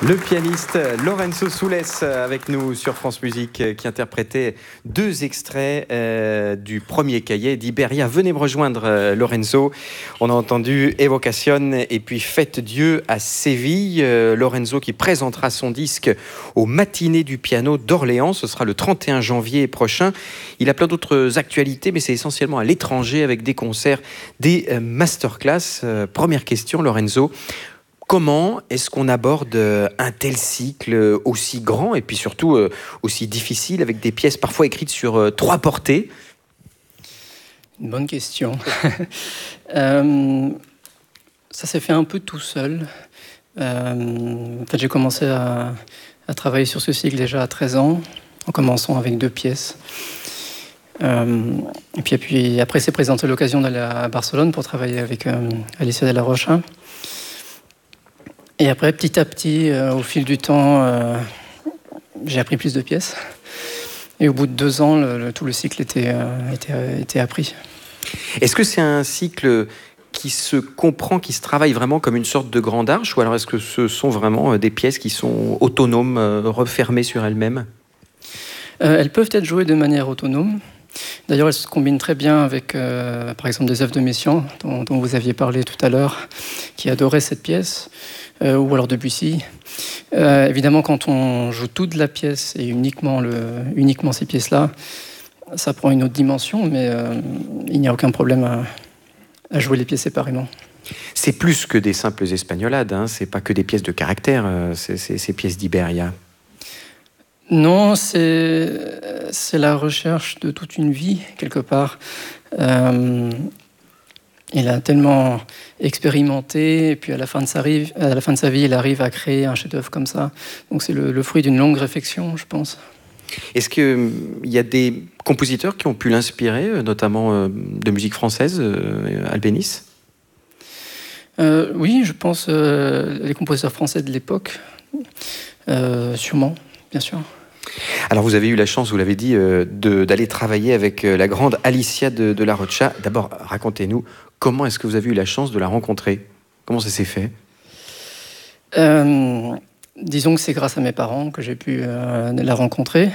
Le pianiste Lorenzo Soules avec nous sur France Musique qui interprétait 2 extraits du premier cahier d'Iberia. Venez me rejoindre Lorenzo. On a entendu Evocación et puis Faites Dieu à Séville. Lorenzo qui présentera son disque aux Matinées du piano d'Orléans. Ce sera le 31 janvier prochain. Il a plein d'autres actualités mais c'est essentiellement à l'étranger avec des concerts, des masterclass. Première question Lorenzo. Comment est-ce qu'on aborde un tel cycle aussi grand et puis surtout aussi difficile avec des pièces parfois écrites sur 3 portées ? Une bonne question. Ça s'est fait un peu tout seul. En fait, j'ai commencé à travailler sur ce cycle déjà à 13 ans, en commençant avec 2 pièces. Et puis après, s'est présentée l'occasion d'aller à Barcelone pour travailler avec Alicia de la Rocha. Et après, petit à petit, au fil du temps, j'ai appris plus de pièces. Et au bout de 2 ans, tout le cycle était appris. Est-ce que c'est un cycle qui se comprend, qui se travaille vraiment comme une sorte de grande arche, ou alors est-ce que ce sont vraiment des pièces qui sont autonomes, refermées sur elles-mêmes ? Elles peuvent être jouées de manière autonome. D'ailleurs, elles se combinent très bien avec, par exemple, des œuvres de Messiaen, dont vous aviez parlé tout à l'heure, qui adorait cette pièce, ou alors Debussy. Évidemment, quand on joue toute la pièce et uniquement ces pièces-là, ça prend une autre dimension, mais il n'y a aucun problème à jouer les pièces séparément. C'est plus que des simples espagnolades, hein. C'est pas que des pièces de caractère, ces pièces d'Iberia. Non, c'est la recherche de toute une vie, quelque part. Il a tellement expérimenté, et puis à la fin de sa vie, il arrive à créer un chef-d'œuvre comme ça. Donc c'est le fruit d'une longue réflexion, je pense. Est-ce qu'il y a des compositeurs qui ont pu l'inspirer, notamment de musique française, Albéniz ? Oui, je pense les compositeurs français de l'époque, sûrement, bien sûr. Alors vous avez eu la chance, vous l'avez dit, d'aller travailler avec la grande Alicia de la Rocha. D'abord, racontez-nous, comment est-ce que vous avez eu la chance de la rencontrer ? Comment ça s'est fait ? Disons que c'est grâce à mes parents que j'ai pu la rencontrer.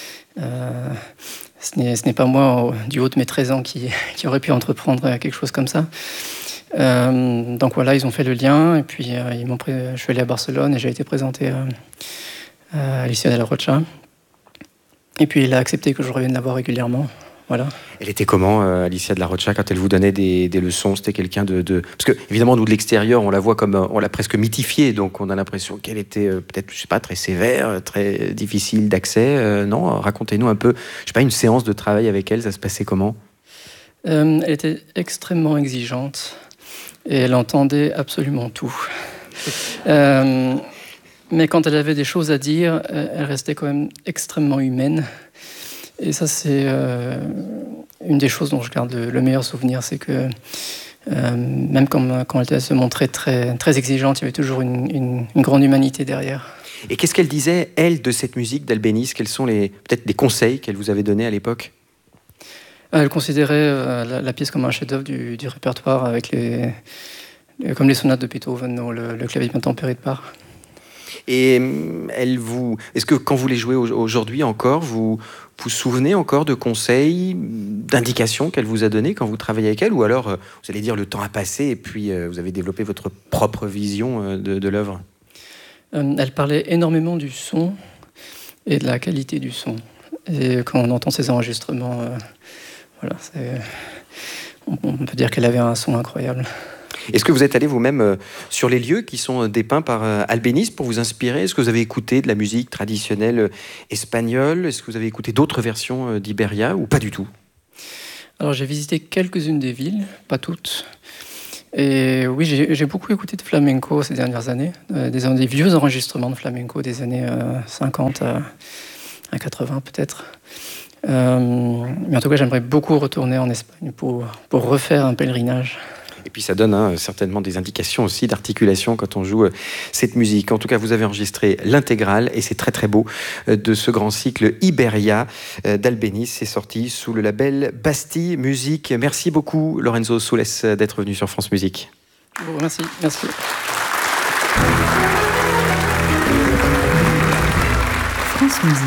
Ce n'est pas moi, du haut de mes 13 ans, qui aurait pu entreprendre quelque chose comme ça. Donc voilà, ils ont fait le lien, et puis je suis allé à Barcelone et j'ai été présenté à Alicia de la Rocha. Et puis il a accepté que je revienne la voir régulièrement. Voilà. Elle était comment, Alicia de la Rocha, quand elle vous donnait des leçons ? C'était quelqu'un de... Parce que, évidemment, nous, de l'extérieur, on la voit comme... On l'a presque mythifiée, donc on a l'impression qu'elle était peut-être, je sais pas, très sévère, très difficile d'accès. Non, racontez-nous un peu, je sais pas, une séance de travail avec elle, ça se passait comment ? Elle était extrêmement exigeante, et elle entendait absolument tout. Mais quand elle avait des choses à dire, elle restait quand même extrêmement humaine. Et ça, c'est une des choses dont je garde le meilleur souvenir, c'est que même quand elle se montrait très, très exigeante, il y avait toujours une grande humanité derrière. Et qu'est-ce qu'elle disait, elle, de cette musique d'Albéniz ? Quels sont peut-être des conseils qu'elle vous avait donnés à l'époque ? Elle considérait la pièce comme un chef-d'œuvre du répertoire, comme les sonates de Beethoven ou le clavier bien tempéré de Bach. Et est-ce que quand vous les jouez aujourd'hui encore, vous vous souvenez encore de conseils, d'indications qu'elle vous a données quand vous travaillez avec elle ? Ou alors, vous allez dire, le temps a passé et puis vous avez développé votre propre vision de l'œuvre ? Elle parlait énormément du son et de la qualité du son. Et quand on entend ces enregistrements, voilà, on peut dire qu'elle avait un son incroyable. Est-ce que vous êtes allé vous-même sur les lieux qui sont dépeints par Albéniz pour vous inspirer ? Est-ce que vous avez écouté de la musique traditionnelle espagnole ? Est-ce que vous avez écouté d'autres versions d'Iberia ou pas du tout ? Alors j'ai visité quelques-unes des villes, pas toutes. Et oui, j'ai beaucoup écouté de flamenco ces dernières années, des vieux enregistrements de flamenco des années 50 à 80 peut-être. Mais en tout cas, j'aimerais beaucoup retourner en Espagne pour refaire un pèlerinage. Et puis ça donne certainement des indications aussi d'articulation quand on joue cette musique. En tout cas, vous avez enregistré l'intégrale, et c'est très très beau, de ce grand cycle Iberia d'Albéniz. C'est sorti sous le label Bastille Musique. Merci beaucoup Lorenzo Soules d'être venu sur France Musique. Bon, merci. France Musique.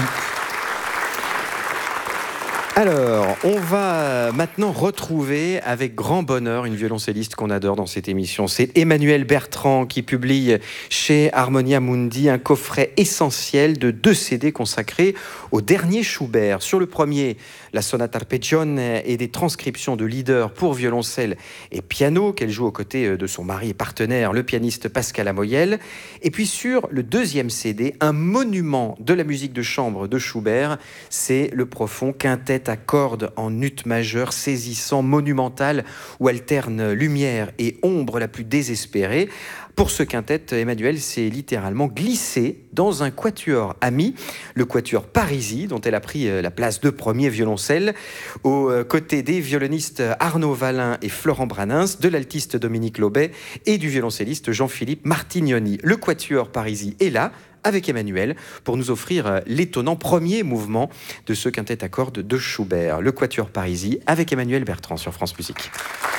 Alors, on va maintenant retrouver avec grand bonheur une violoncelliste qu'on adore dans cette émission. C'est Emmanuelle Bertrand qui publie chez Harmonia Mundi un coffret essentiel de 2 CD consacrés au dernier Schubert. Sur le premier, la sonate arpeggione et des transcriptions de leaders pour violoncelle et piano qu'elle joue aux côtés de son mari et partenaire, le pianiste Pascal Amoyel. Et puis sur le deuxième CD, un monument de la musique de chambre de Schubert, c'est le profond quintet à cordes en ut majeur, saisissant, monumental, où alterne lumière et ombre la plus désespérée. Pour ce quintet, Emmanuelle s'est littéralement glissée dans un quatuor ami, le quatuor Parisi, dont elle a pris la place de premier violoncelle, aux côtés des violonistes Arnaud Valin et Florent Branins, de l'altiste Dominique Lobet et du violoncelliste Jean-Philippe Martignoni. Le quatuor Parisi est là, avec Emmanuelle, pour nous offrir l'étonnant premier mouvement de ce quintet à cordes de Schubert. Le quatuor Parisi avec Emmanuelle Bertrand sur France Musique.